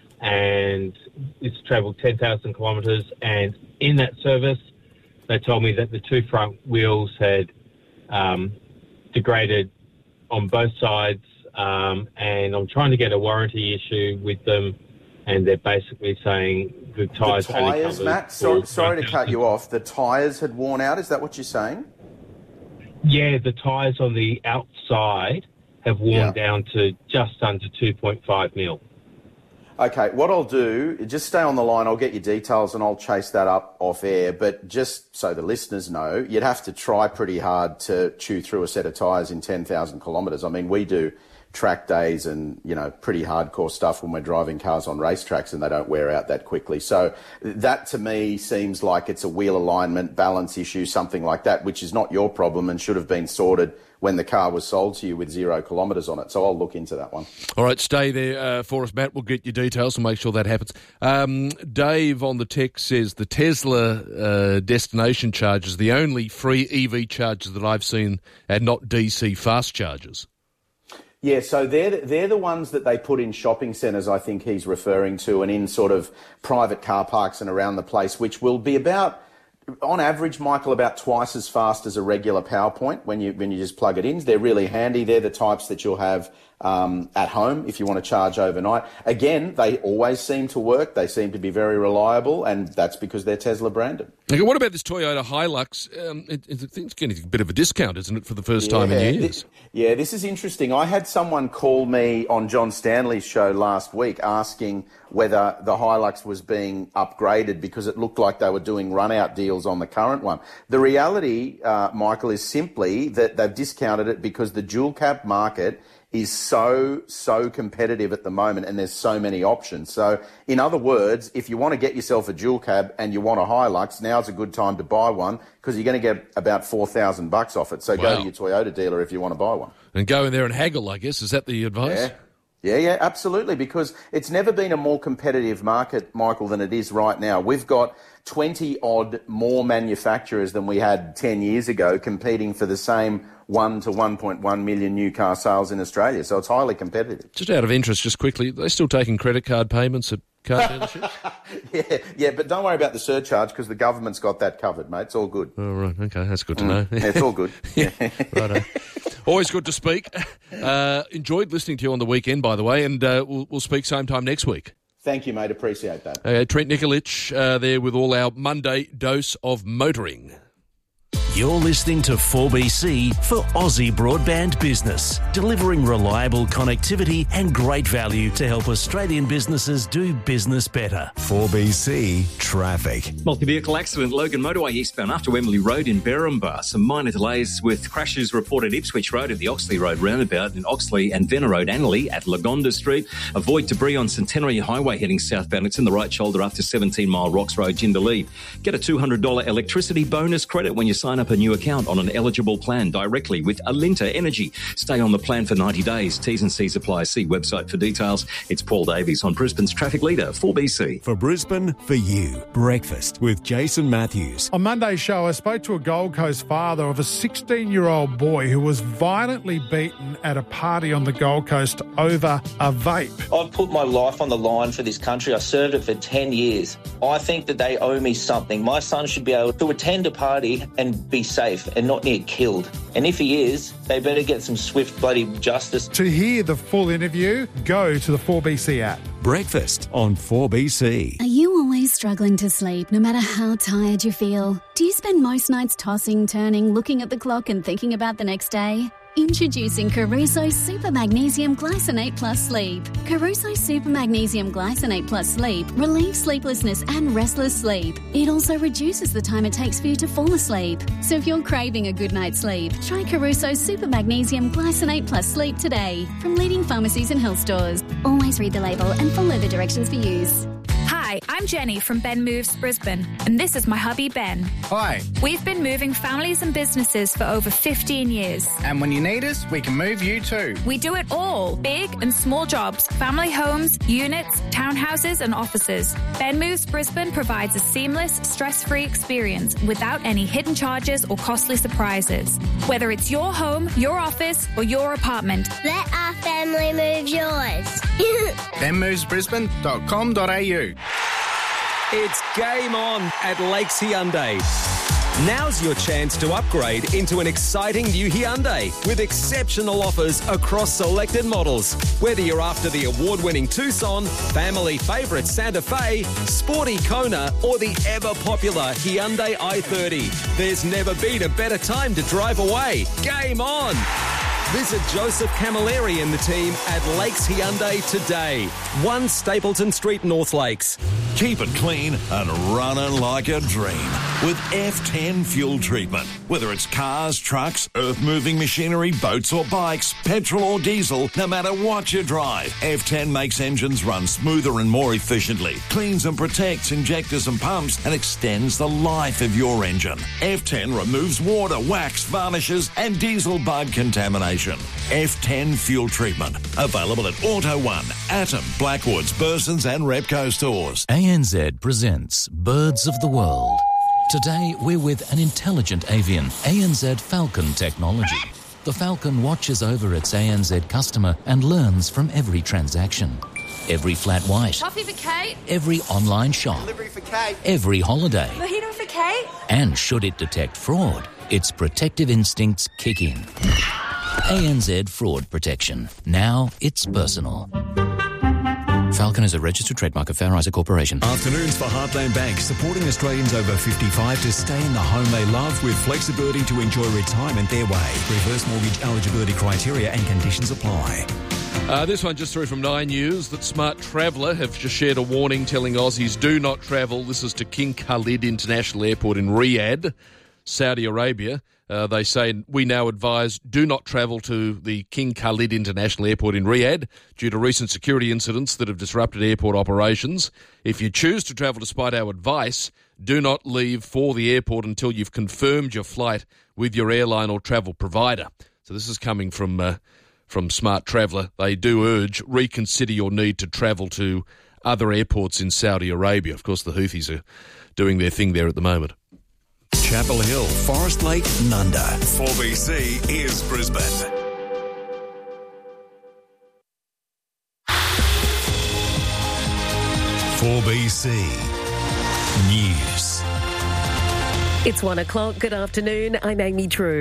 and it's travelled ten thousand kilometres, and in that service, they told me that the two front wheels had um, degraded on both sides, um, and I'm trying to get a warranty issue with them, and they're basically saying the tyres... The tyres, Matt? So, sorry to cut you off. The tyres had worn out, is that what you're saying? Yeah, the tyres on the outside have worn Yeah. down to just under two point five mil. Okay, what I'll do, just stay on the line, I'll get your details and I'll chase that up off air, but just so the listeners know, you'd have to try pretty hard to chew through a set of tyres in ten thousand kilometres. I mean, we do track days and, you know, pretty hardcore stuff when we're driving cars on racetracks and they don't wear out that quickly. So that to me seems like it's a wheel alignment, balance issue, something like that, which is not your problem and should have been sorted when the car was sold to you with zero kilometres on it. So I'll look into that one. All right, stay there uh, for us, Matt. We'll get your details and make sure that happens. Um, Dave on the text says the Tesla uh, destination chargers, the only free E V chargers that I've seen and not D C fast chargers. Yeah, so they're, they're the ones that they put in shopping centres, I think he's referring to, and in sort of private car parks and around the place, which will be about, on average, Michael, about twice as fast as a regular PowerPoint when you when you just plug it in. They're really handy. They're the types that you'll have um, at home if you want to charge overnight. Again, they always seem to work. They seem to be very reliable, and that's because they're Tesla branded. Okay, what about this Toyota Hilux? Um, it, it, I think it's getting a bit of a discount, isn't it, for the first time in years? This, yeah, this is interesting. I had someone call me on John Stanley's show last week asking whether the Hilux was being upgraded because it looked like they were doing run-out deals on the current one. The reality, uh, Michael, is simply that they've discounted it because the dual cab market is so, so competitive at the moment and there's so many options. So, in other words, if you want to get yourself a dual cab and you want a Hilux, now's a good time to buy one because you're going to get about four thousand bucks off it. So Wow. go to your Toyota dealer if you want to buy one. And go in there and haggle, I guess. Is that the advice? Yeah. Yeah, yeah, absolutely, because it's never been a more competitive market, Michael, than it is right now. We've got twenty-odd more manufacturers than we had ten years ago competing for the same one to one point one million new car sales in Australia, so it's highly competitive. Just out of interest, just quickly, are they still taking credit card payments at car dealerships? yeah, yeah, but don't worry about the surcharge because the government's got that covered, mate. It's all good. Oh, right, okay, that's good to Mm. know. Yeah, it's all good. Yeah, righto. Always good to speak. Uh, enjoyed listening to you on the weekend, by the way, and uh, we'll, we'll speak same time next week. Thank you, mate. Appreciate that. Uh, Trent Nikolic uh, there with all our Monday dose of motoring. You're listening to four B C for Aussie Broadband Business, delivering reliable connectivity and great value to help Australian businesses do business better. four B C Traffic. Multi-vehicle accident, Logan Motorway eastbound after Wembley Road in Berrimba. Some minor delays with crashes reported Ipswich Road at the Oxley Road roundabout, in Oxley and Venner Road, Annerley at Lagonda Street. Avoid debris on Centenary Highway heading southbound. It's in the right shoulder after seventeen mile Rocks Road, Jindalee. Get a two hundred dollars electricity bonus credit when you sign up a new account on an eligible plan directly with Alinta Energy. Stay on the plan for ninety days. T's and C's apply. See website for details. It's Paul Davies on Brisbane's Traffic Leader, four B C. For Brisbane, for you. Breakfast with Jason Matthews. On Monday's show, I spoke to a Gold Coast father of a sixteen-year-old boy who was violently beaten at a party on the Gold Coast over a vape. I've put my life on the line for this country. I served it for ten years. I think that they owe me something. My son should be able to attend a party and be safe and not near killed. And if he is, they better get some swift bloody justice. To hear the full interview, go to the four B C app. Breakfast on four B C. Are you always struggling to sleep, no matter how tired you feel? Do you spend most nights tossing, turning, looking at the clock and thinking about the next day? Introducing Caruso Super Magnesium Glycinate Plus Sleep. Caruso Super Magnesium Glycinate Plus Sleep relieves sleeplessness and restless sleep. It also reduces the time it takes for you to fall asleep. So if you're craving a good night's sleep, try Caruso Super Magnesium Glycinate Plus Sleep today from leading pharmacies and health stores. Always read the label and follow the directions for use. Hi, I'm Jenny from Ben Moves Brisbane, and this is my hubby Ben. Hi. We've been moving families and businesses for over fifteen years. And when you need us, we can move you too. We do it all, big and small jobs, family homes, units, townhouses and offices. Ben Moves Brisbane provides a seamless, stress-free experience without any hidden charges or costly surprises. Whether it's your home, your office or your apartment. Let our family move yours. ben moves brisbane dot com dot a u. It's game on at Lakes Hyundai. Now's your chance to upgrade into an exciting new Hyundai with exceptional offers across selected models. Whether you're after the award-winning Tucson, family favourite Santa Fe, sporty Kona or the ever-popular Hyundai i thirty, there's never been a better time to drive away. Game on! Visit Joseph Camilleri and the team at Lakes Hyundai today. one Stapleton Street, North Lakes. Keep it clean and running like a dream with F ten fuel treatment. Whether it's cars, trucks, earth-moving machinery, boats or bikes, petrol or diesel, no matter what you drive, F ten makes engines run smoother and more efficiently, cleans and protects injectors and pumps, and extends the life of your engine. F ten removes water, wax, varnishes, and diesel bug contamination. F ten fuel treatment. Available at Auto One, Atom, Blackwoods, Burson's and Repco stores. A N Z presents Birds of the World. Today we're with an intelligent avian, A N Z Falcon technology. The Falcon watches over its A N Z customer and learns from every transaction. Every flat white. Coffee for Kate. Every online shop. Delivery for Kate. Every holiday. Mojito for Kate. And should it detect fraud, its protective instincts kick in. A N Z Fraud Protection. Now it's personal. Falcon is a registered trademark of Fair Isaac Corporation. Afternoons for Heartland Bank, supporting Australians over fifty-five to stay in the home they love with flexibility to enjoy retirement their way. Reverse mortgage eligibility criteria and conditions apply. Uh, this one just through from Nine News that Smart Traveller have just shared a warning telling Aussies do not travel. This is to King Khalid International Airport in Riyadh, Saudi Arabia. Uh, they say, we now advise do not travel to the King Khalid International Airport in Riyadh due to recent security incidents that have disrupted airport operations. If you choose to travel despite our advice, do not leave for the airport until you've confirmed your flight with your airline or travel provider. So this is coming from uh, from Smart Traveller. They do urge reconsider your need to travel to other airports in Saudi Arabia. Of course, the Houthis are doing their thing there at the moment. Chapel Hill, Forest Lake, Nunda. four B C is Brisbane. four B C News. It's one o'clock. Good afternoon. I'm Amy Drew.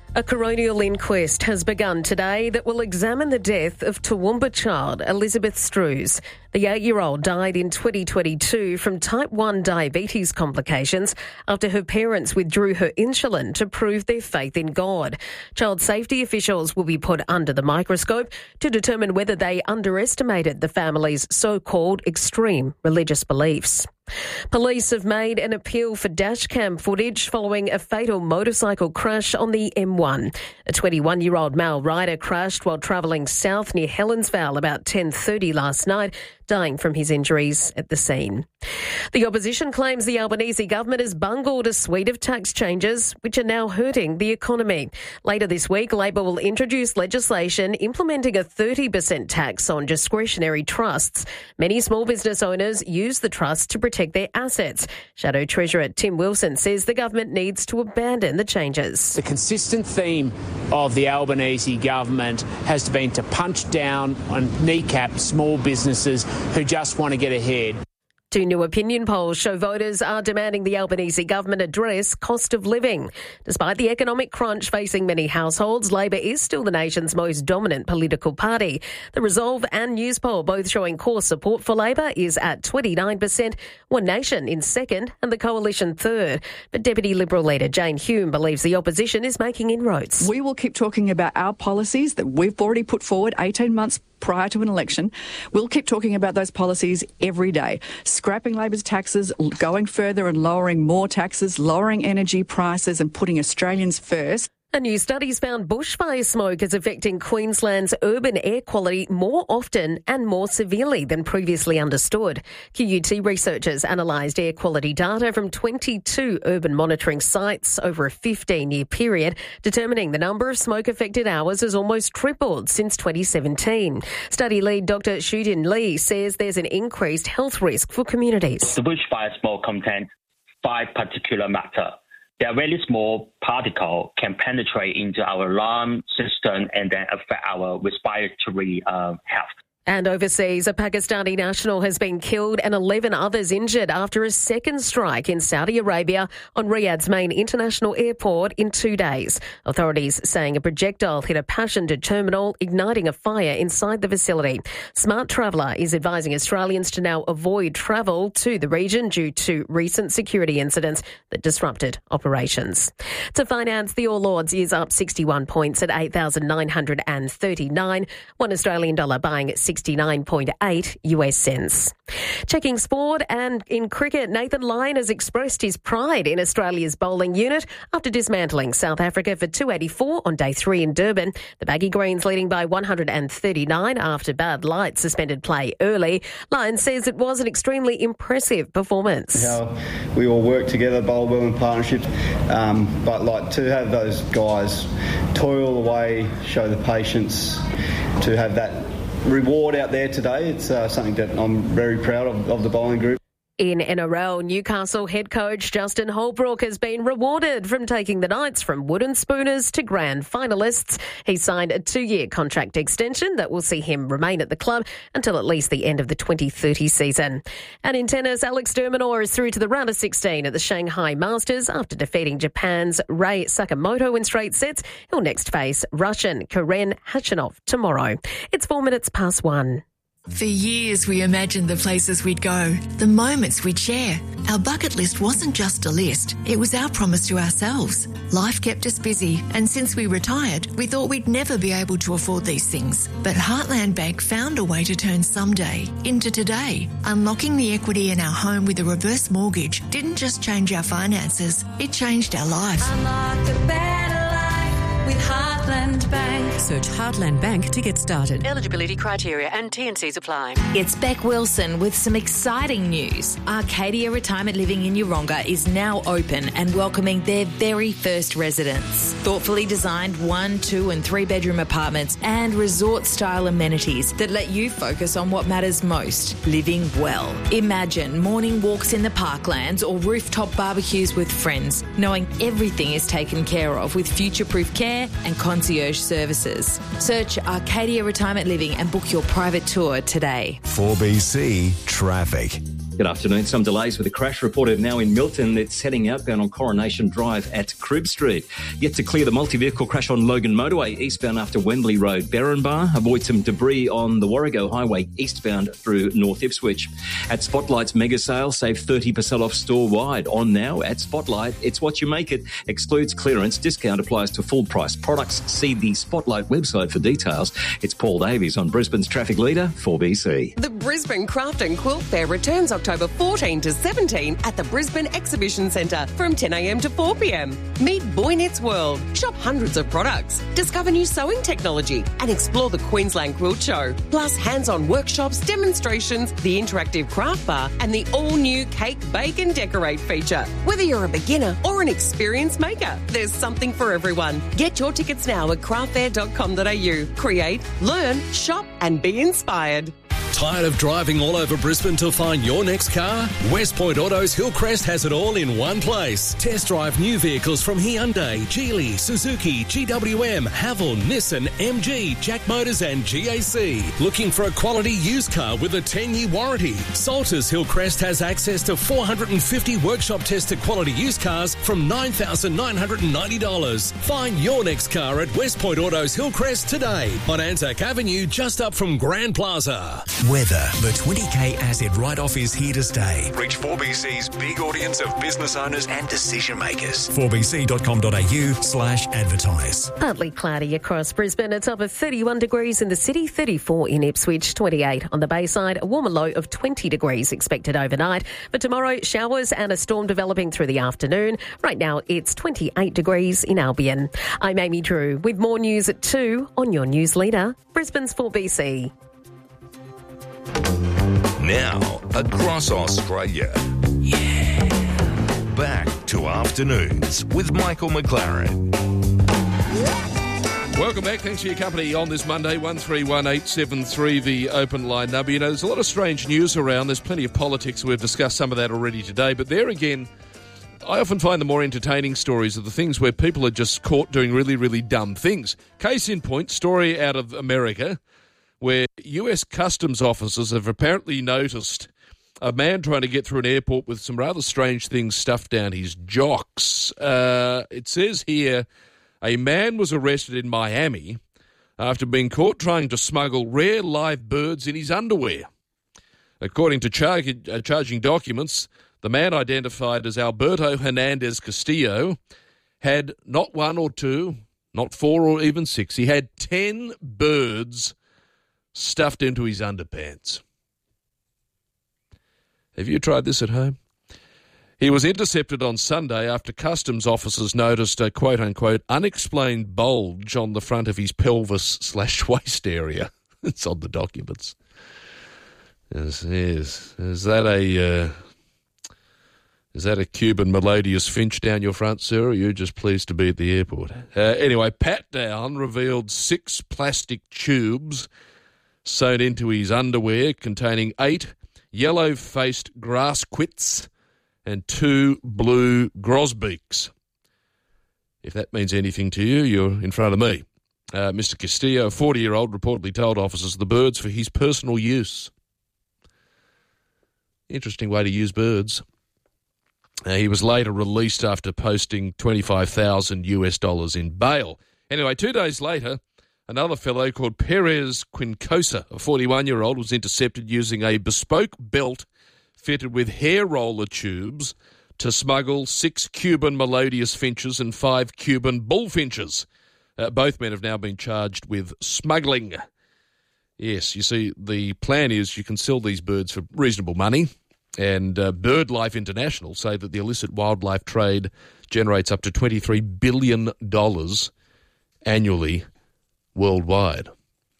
A coronial inquest has begun today that will examine the death of Toowoomba child Elizabeth Strews. The eight-year-old died in twenty twenty-two from type one diabetes complications after her parents withdrew her insulin to prove their faith in God. Child safety officials will be put under the microscope to determine whether they underestimated the family's so-called extreme religious beliefs. Police have made an appeal for dashcam footage following a fatal motorcycle crash on the M one. A twenty-one-year-old male rider crashed while travelling south near Helensvale about ten thirty last night, dying from his injuries at the scene. The opposition claims the Albanese government has bungled a suite of tax changes which are now hurting the economy. Later this week, Labor will introduce legislation implementing a thirty percent tax on discretionary trusts. Many small business owners use the trusts to protect their assets. Shadow Treasurer Tim Wilson says the government needs to abandon the changes. The consistent theme of the Albanese government has been to punch down and kneecap small businesses who just want to get ahead. Two new opinion polls show voters are demanding the Albanese government address cost of living. Despite the economic crunch facing many households, Labor is still the nation's most dominant political party. The Resolve and News poll both showing core support for Labor is at twenty-nine percent, One Nation in second and the Coalition third. But Deputy Liberal leader Jane Hume believes the opposition is making inroads. We will keep talking about our policies that we've already put forward eighteen months prior to an election. We'll keep talking about those policies every day. Scrapping Labor's taxes, going further and lowering more taxes, lowering energy prices and putting Australians first. A new study's found bushfire smoke is affecting Queensland's urban air quality more often and more severely than previously understood. Q U T researchers analysed air quality data from twenty-two urban monitoring sites over a fifteen-year period, determining the number of smoke-affected hours has almost tripled since twenty seventeen. Study lead Doctor Shujin Lee says there's an increased health risk for communities. The bushfire smoke contains five particulate matter. Their very small particle can penetrate into our lung system and then affect our respiratory uh, health. And overseas, a Pakistani national has been killed and eleven others injured after a second strike in Saudi Arabia on Riyadh's main international airport in two days. Authorities saying a projectile hit a passenger terminal, igniting a fire inside the facility. Smart Traveller is advising Australians to now avoid travel to the region due to recent security incidents that disrupted operations. To finance, the All Ords is up sixty-one points at eight thousand nine hundred thirty-nine. One Australian dollar buying at sixty-nine point eight US cents. Checking sport, and in cricket, Nathan Lyon has expressed his pride in Australia's bowling unit after dismantling South Africa for two eighty-four on day three in Durban. The Baggy Greens leading by one hundred thirty-nine after bad light suspended play early. Lyon says it was an extremely impressive performance. How we all work together, bowl well in partnership, um, but like to have those guys toil away, show the patience, to have that reward out there today. It's uh, something that I'm very proud of, of the bowling group. In N R L, Newcastle head coach Justin Holbrook has been rewarded from taking the Knights from wooden spooners to grand finalists. He signed a two-year contract extension that will see him remain at the club until at least the end of the twenty thirty season. And in tennis, Alex de Minaur is through to the round of sixteen at the Shanghai Masters after defeating Japan's Rei Sakamoto in straight sets. He'll next face Russian Karen Khachanov tomorrow. It's four minutes past one. For years, we imagined the places we'd go, the moments we'd share. Our bucket list wasn't just a list, it was our promise to ourselves. Life kept us busy, and since we retired, we thought we'd never be able to afford these things. But Heartland Bank found a way to turn someday into today. Unlocking the equity in our home with a reverse mortgage didn't just change our finances, it changed our life. Unlock a better life with Heartland Bank. Search Heartland Bank to get started. Eligibility criteria and T and Cs apply. It's Beck Wilson with some exciting news. Arcadia Retirement Living in Yeronga is now open and welcoming their very first residents. Thoughtfully designed one, two and three bedroom apartments and resort-style amenities that let you focus on what matters most, living well. Imagine morning walks in the parklands or rooftop barbecues with friends, knowing everything is taken care of with future-proof care and concierge services. Search Arcadia Retirement Living and book your private tour today. four B C Traffic. Good afternoon. Some delays with a crash reported now in Milton. It's heading outbound on Coronation Drive at Crib Street. Yet to clear the multi-vehicle crash on Logan Motorway eastbound after Wembley Road. Berrinbar. Avoid some debris on the Warrego Highway eastbound through North Ipswich. At Spotlight's mega sale, save thirty percent off store-wide. On now at Spotlight, it's what you make it. Excludes clearance. Discount applies to full-price products. See the Spotlight website for details. It's Paul Davies on Brisbane's Traffic Leader, four B C. The Brisbane Craft and Quilt Fair returns October fourteenth to seventeenth at the Brisbane Exhibition Centre from ten a m to four p m. Meet Boy Knits World, shop hundreds of products, discover new sewing technology and explore the Queensland Quilt Show. Plus hands-on workshops, demonstrations, the interactive craft bar and the all-new Cake, Bake and Decorate feature. Whether you're a beginner or an experienced maker, there's something for everyone. Get your tickets now at craft fair dot com dot a u. Create, learn, shop and be inspired. Tired of driving all over Brisbane to find your next car? West Point Autos Hillcrest has it all in one place. Test drive new vehicles from Hyundai, Geely, Suzuki, G W M, Haval, Nissan, M G, Jack Motors and G A C. Looking for a quality used car with a ten-year warranty? Salters Hillcrest has access to four hundred fifty workshop-tested quality used cars from nine thousand nine hundred ninety dollars. Find your next car at West Point Autos Hillcrest today on Anzac Avenue, just up from Grand Plaza. Weather. The twenty K asset write-off is here to stay. Reach four B C's big audience of business owners and decision makers. four b c dot com dot a u slash advertise. Partly cloudy across Brisbane. It's up at thirty-one degrees in the city, thirty-four in Ipswich, twenty-eight on the Bayside. A warmer low of twenty degrees expected overnight. For tomorrow, showers and a storm developing through the afternoon. Right now, it's twenty-eight degrees in Albion. I'm Amy Drew with more news at two on your news leader, Brisbane's four B C. Now, across Australia. Yeah. Back to Afternoons with Michael McLaren. Welcome back. Thanks for your company on this Monday. one three one eight seven three, the open line number. You know, there's a lot of strange news around. There's plenty of politics. We've discussed some of that already today. But there again, I often find the more entertaining stories are the things where people are just caught doing really, really dumb things. Case in point, story out of America, where U S customs officers have apparently noticed a man trying to get through an airport with some rather strange things stuffed down his jocks. Uh, it says here, a man was arrested in Miami after being caught trying to smuggle rare live birds in his underwear. According to char- uh, charging documents, the man, identified as Alberto Hernandez Castillo, had not one or two, not four or even six, he had ten birds stuffed into his underpants. Have you tried this at home? He was intercepted on Sunday after customs officers noticed a quote-unquote unexplained bulge on the front of his pelvis slash waist area. It's on the documents. Yes, yes. Is that a uh, is that a Cuban melodious finch down your front, sir, or are you just pleased to be at the airport? Uh, anyway, pat down revealed six plastic tubes sewn into his underwear containing eight yellow-faced grass quits and two blue grosbeaks. If that means anything to you, you're in front of me. Uh, Mister Castillo, a forty-year-old, reportedly told officers the birds for his personal use. Interesting way to use birds. Uh, he was later released after posting twenty-five thousand US dollars in bail. Anyway, two days later, another fellow called Perez Quincosa, a forty-one-year-old, was intercepted using a bespoke belt fitted with hair roller tubes to smuggle six Cuban melodious finches and five Cuban bullfinches. Uh, both men have now been charged with smuggling. Yes, you see, the plan is you can sell these birds for reasonable money, and uh, BirdLife International say that the illicit wildlife trade generates up to twenty-three billion dollars annually worldwide.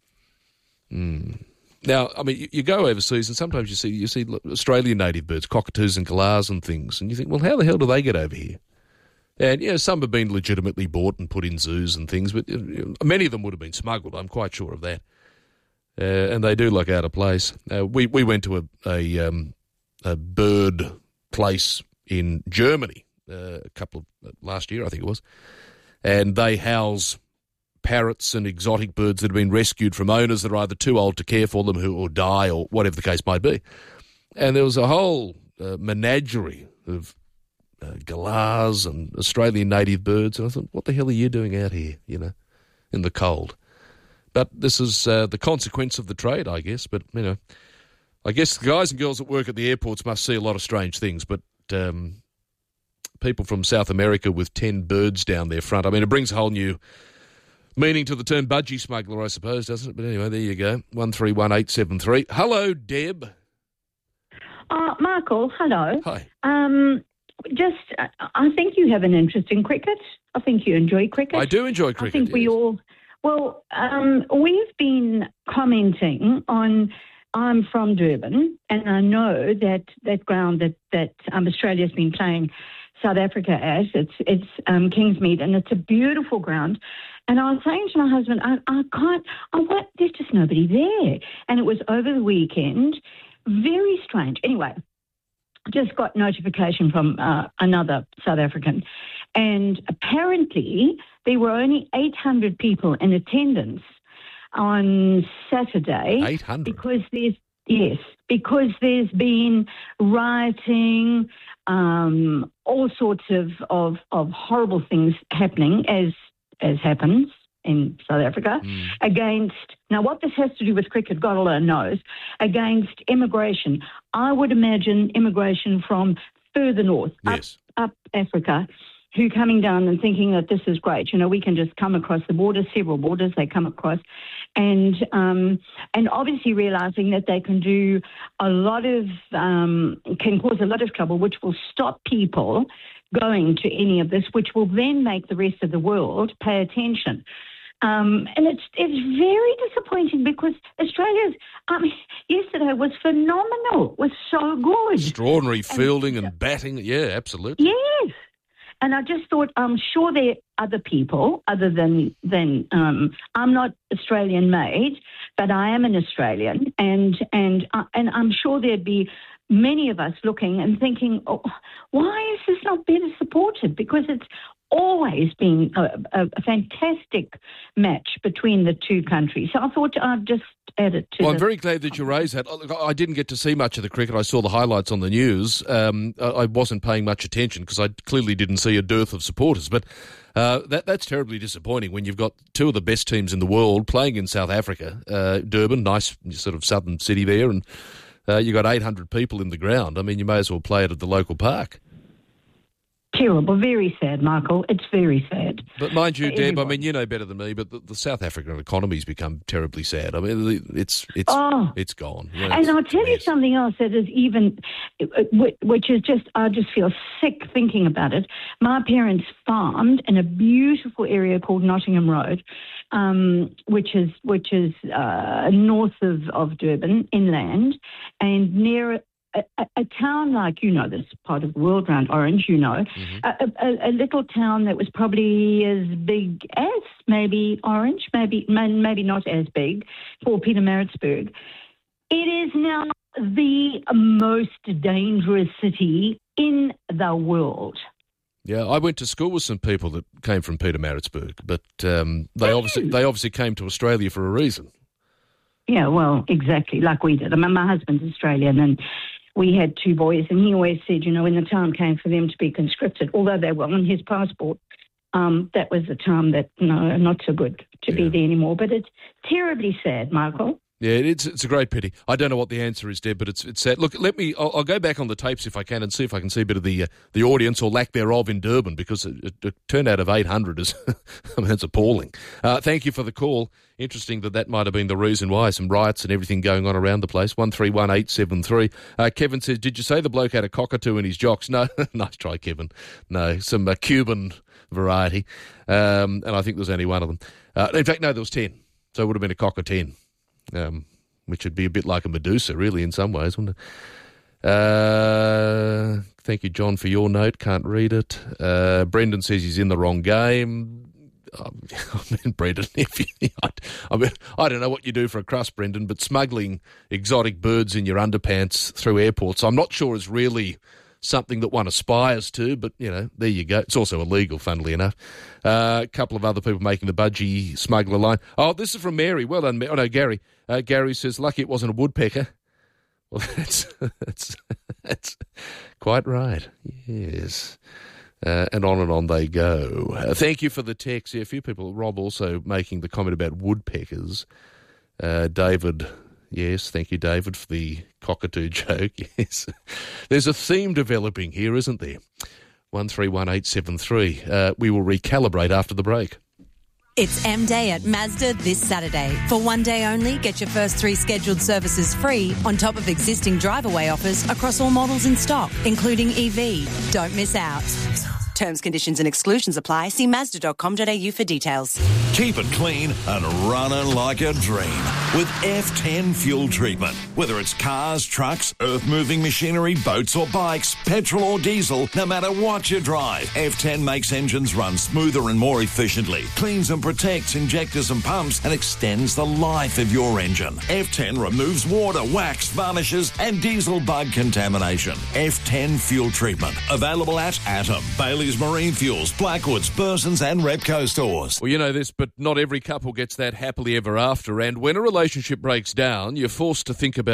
Mm. Now, I mean, you, you go overseas and sometimes you see you see Australian native birds, cockatoos and galahs and things, and you think, well, how the hell do they get over here? And, you know, some have been legitimately bought and put in zoos and things, but you know, many of them would have been smuggled, I'm quite sure of that. Uh, and they do look out of place. Uh, we, we went to a, a, um, a bird place in Germany uh, a couple of, uh, last year, I think it was, and they house parrots and exotic birds that have been rescued from owners that are either too old to care for them who or die or whatever the case might be. And there was a whole uh, menagerie of uh, galahs and Australian native birds. And I thought, what the hell are you doing out here, you know, in the cold? But this is uh, the consequence of the trade, I guess. But, you know, I guess the guys and girls that work at the airports must see a lot of strange things. But um, people from South America with ten birds down their front, I mean, it brings a whole new meaning to the term budgie smuggler, I suppose, doesn't it? But anyway, there you go. one three one eight seven three. Hello, Deb. Uh, Michael, hello. Hi. Um, just, uh, I think you have an interest in cricket. I think you enjoy cricket. I do enjoy cricket, I think we yes. all... Well, um, we've been commenting on... I'm from Durban, and I know that that ground that, that um, Australia's been playing South Africa at, it's, it's um, Kingsmead, and it's a beautiful ground. And I was saying to my husband, I, I can't... I want, there's just nobody there. And it was over the weekend... Very strange. Anyway, just got notification from uh, another South African, and apparently there were only eight hundred people in attendance on Saturday. eight hundred? Because there's, yes, because there's been rioting, um, all sorts of, of, of horrible things happening, as as happens in South Africa, mm. against, now what this has to do with cricket, God alone knows, against immigration. I would imagine immigration from further north, yes. up, up Africa, who are coming down and thinking that this is great. You know, we can just come across the border, several borders they come across, and um, and obviously realising that they can do a lot of, um, can cause a lot of trouble, which will stop people going to any of this, which will then make the rest of the world pay attention. Um, and it's it's very disappointing because Australia's, I mean, yesterday was phenomenal, was so good. Extraordinary fielding and, and batting, yeah, absolutely. Yes. And I just thought, I'm sure there are other people other than, than um, I'm not Australian made, but I am an Australian, and and uh, and I'm sure there'd be many of us looking and thinking, oh, why is this not better supported? Because it's always been a, a, a fantastic match between the two countries. So I thought I'd just add it to Well, the... I'm very glad that you raised that. I didn't get to see much of the cricket. I saw the highlights on the news. Um, I wasn't paying much attention because I clearly didn't see a dearth of supporters. But uh, that, that's terribly disappointing when you've got two of the best teams in the world playing in South Africa. Uh, Durban, nice sort of southern city there, and uh, you got eight hundred people in the ground. I mean, you may as well play it at the local park. Terrible, very sad, Michael. It's very sad. But mind you, Deb, Everyone. I mean, you know better than me, but the, the South African economy's become terribly sad. I mean, it's it's oh. it's gone. You know, and it's, I'll tell you something else that is even, which is just, I just feel sick thinking about it. My parents farmed in a beautiful area called Nottingham Road, um, which is which is uh, north of, of Durban, inland, and near A, a, a town like, you know, this part of the world around Orange, you know, mm-hmm. a, a, a little town that was probably as big as maybe Orange, maybe maybe not as big, for Pietermaritzburg. It is now the most dangerous city in the world. Yeah, I went to school with some people that came from Pietermaritzburg, but um, they obviously they obviously came to Australia for a reason. Yeah, well, exactly, like we did. I mean, my husband's Australian, and we had two boys, and he always said, you know, when the time came for them to be conscripted, although they were on his passport, um, that was the time that, no, not so good to yeah. be there anymore. But it's terribly sad, Michael. Yeah, it's it's a great pity. I don't know what the answer is, Deb, but it's it's sad. Look, let me. I'll, I'll go back on the tapes if I can and see if I can see a bit of the uh, the audience or lack thereof in Durban, because it, it, it turnout of eight hundred is, I mean, it's appalling. Uh, thank you for the call. Interesting that that might have been the reason why, some riots and everything going on around the place. One three one eight seven three. Uh, Kevin says, "Did you say the bloke had a cockatoo in his jocks?" No, nice try, Kevin. No, some uh, Cuban variety, um, and I think there's only one of them. Uh, in fact, no, there was ten, so it would have been a cock of ten. Um, which would be a bit like a Medusa, really, in some ways, wouldn't it? Uh, thank you, John, for your note. Can't read it. Uh, Brendan says he's in the wrong game. I mean, Brendan, if you, I mean, I don't know what you do for a crust, Brendan, but smuggling exotic birds in your underpants through airports, I'm not sure is really something that one aspires to, but, you know, there you go. It's also illegal, funnily enough. Uh, a couple of other people making the budgie smuggler line. Oh, this is from Mary. Well done, Mary. Oh, no, Gary. Uh, Gary says, lucky it wasn't a woodpecker. Well, that's, that's, that's quite right. Yes. Uh, and on and on they go. Uh, thank you for the text. Yeah, a few people, Rob also making the comment about woodpeckers. Uh, David, yes, thank you, David, for the cockatoo joke. Yes. There's a theme developing here, isn't there? one three one eight seven three. Uh, we will recalibrate after the break. It's M Day at Mazda this Saturday. For one day only, get your first three scheduled services free on top of existing drive-away offers across all models in stock, including E V. Don't miss out. Terms, conditions and exclusions apply. See mazda dot com dot a u for details. Keep it clean and running like a dream with F ten fuel treatment. Whether it's cars, trucks, earth-moving machinery, boats or bikes, petrol or diesel, no matter what you drive, F ten makes engines run smoother and more efficiently, cleans and protects injectors and pumps, and extends the life of your engine. F ten removes water, wax, varnishes and diesel bug contamination. F ten fuel treatment. Available at Atom, Bailey's Marine Fuels, Blackwoods, Burson's and Repco stores. Well, you know this, but not every couple gets that happily ever after, and when a relationship breaks down, you're forced to think about